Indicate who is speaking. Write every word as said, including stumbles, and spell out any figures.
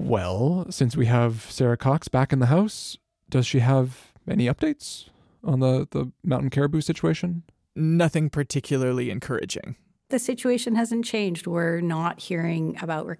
Speaker 1: Well, since we have Sarah Cox back in the house, does she have any updates on the, the mountain caribou situation?
Speaker 2: Nothing particularly encouraging.
Speaker 3: The situation hasn't changed. We're not hearing about